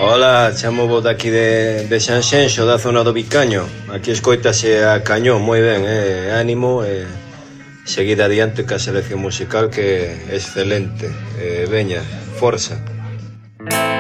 Hola, chamo vos daqui de Sanxenxo, da zona do Vicaño. Aquí escoitase a cañón, moi ben, ánimo, seguid adiante ca selección musical que é excelente. Veña, forza.